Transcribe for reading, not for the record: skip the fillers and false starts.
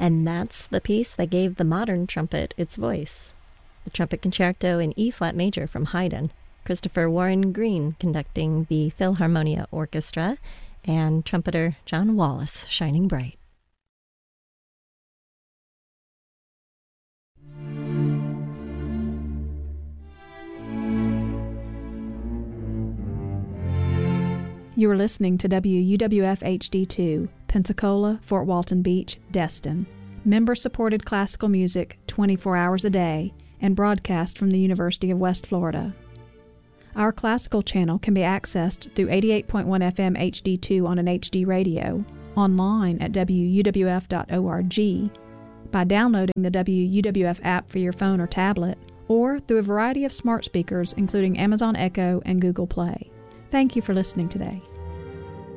And that's the piece that gave the modern trumpet its voice. The Trumpet Concerto in E-flat major from Haydn. Christopher Warren Green conducting the Philharmonia Orchestra, and trumpeter John Wallace shining bright. You are listening to WUWF HD2, Pensacola, Fort Walton Beach, Destin. Member-supported classical music 24 hours a day and broadcast from the University of West Florida. Our classical channel can be accessed through 88.1 FM HD2 on an HD radio, online at wuwf.org, by downloading the WUWF app for your phone or tablet, or through a variety of smart speakers including Amazon Echo and Google Play. Thank you for listening today.